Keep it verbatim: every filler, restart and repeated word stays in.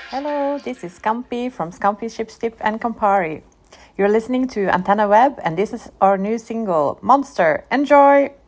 Hello, this is Scampi from Scampi Shipstip and Campari. You're listening to Antenna Web, and this is our new single, Monster. Enjoy!